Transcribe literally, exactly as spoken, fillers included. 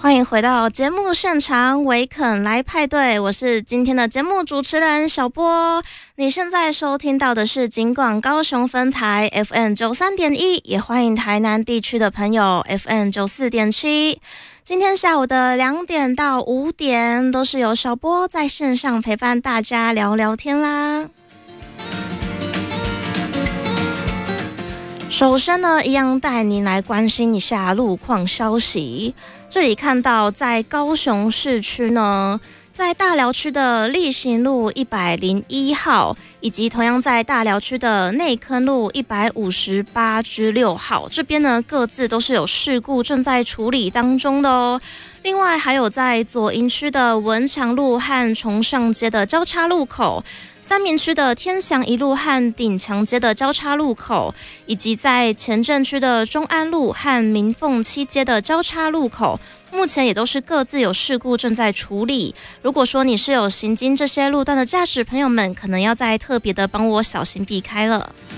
欢迎回到节目现场，维肯来派对，我是今天的节目主持人小波。你现在收听到的是警广高雄分台 F M 九十三点一，也欢迎台南地区的朋友 F M 九十四点七。今天下午的两点到五点，都是由小波在线上陪伴大家聊聊天啦。首先呢，一样带您来关心一下路况消息。这里看到，在高雄市区呢，在大寮区的力行路一百零一号，以及同样在大寮区的内坑路一百五十八之六号，这边呢各自都是有事故正在处理当中的哦。另外还有在左营区的文强路和崇尚街的交叉路口，三民区的天祥一路和顶强街的交叉路口，以及在前镇区的中安路和民凤七街的交叉路口，目前也都是各自有事故正在处理。如果说你是有行经这些路段的驾驶朋友们，可能要再特别的帮我小心避开了。